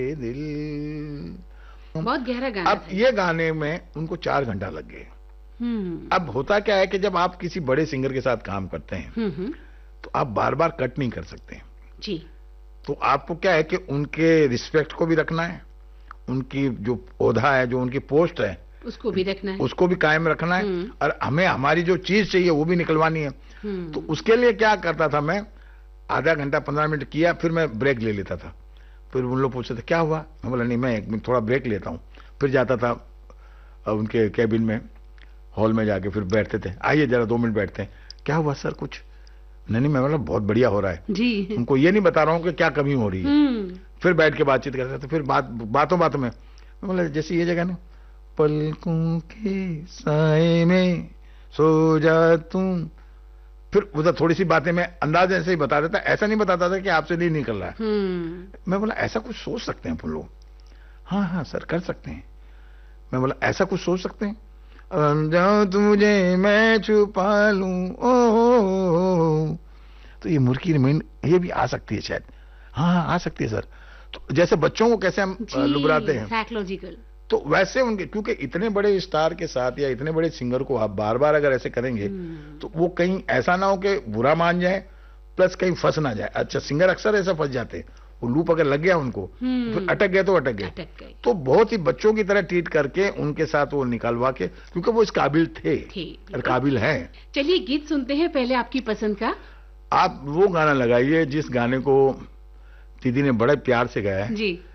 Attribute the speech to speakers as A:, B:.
A: दिल।
B: बहुत गहरा गाना
A: अब
B: था।
A: ये गाने में उनको 4 घंटा लग गए। अब होता क्या है कि जब आप किसी बड़े सिंगर के साथ काम करते हैं तो आप बार बार कट नहीं कर सकते
B: जी।
A: तो आपको क्या है कि उनके रिस्पेक्ट को भी रखना है, उनकी जो ओहदा है, जो उनकी पोस्ट है,
B: उसको भी रखना है,
A: उसको भी कायम रखना है, और हमें हमारी जो चीज चाहिए वो भी निकलवानी है। तो उसके लिए क्या करता था मैं, आधा घंटा 15 मिनट किया, फिर मैं ब्रेक ले लेता था। फिर उन लोग पूछते थे क्या हुआ, मैं बोला नहीं मैं 1 मिनट थोड़ा ब्रेक लेता हूँ। फिर जाता था उनके कैबिन में, हॉल में जाके फिर बैठते थे, आइए जरा 2 मिनट बैठते हैं। क्या हुआ सर, कुछ नहीं मैं बोला बहुत बढ़िया हो रहा है
B: जी,
A: उनको ये नहीं बता रहा हूँ कि क्या कमी हो रही है। फिर बैठ के बातचीत करते थे। फिर बातों में मैं बोला जैसे ये जगह ना, पलकों के साए में सो जा तुम, फिर उधर थोड़ी सी बातें मैं अंदाज ऐसे ही बता देता, ऐसा नहीं बताता था कि आपसे नहीं निकल रहा है। मैं बोला ऐसा कुछ सोच सकते हैं अपन लोग। हाँ हाँ सर कर सकते हैं। मैं बोला ऐसा कुछ सोच सकते हैं, जाओ तुझे मैं छुपा लूं ओ, तो ये मुर्की रिमाइंड ये भी आ सकती है शायद। हाँ हाँ आ सकती है सर। तो जैसे बच्चों को कैसे हम लुबराते हैं
B: साइकोलॉजिकल,
A: तो वैसे उनके, क्योंकि इतने बड़े स्टार के साथ या इतने बड़े सिंगर को आप बार बार अगर ऐसे करेंगे तो वो कहीं ऐसा ना हो कि बुरा मान जाए, प्लस कहीं फंस ना जाए। अच्छा सिंगर अक्सर ऐसा फंस जाते हैं, वो लूप अगर लग गया उनको तो फिर अटक गए तो अटक गए। तो बहुत ही बच्चों की तरह ट्रीट करके उनके साथ वो निकालवा के, क्योंकि वो इस काबिल थे और काबिल हैं।
B: चलिए गीत सुनते हैं पहले आपकी पसंद का।
A: आप वो गाना लगाइए जिस गाने को दीदी ने बड़े प्यार से गाया है।
B: जी।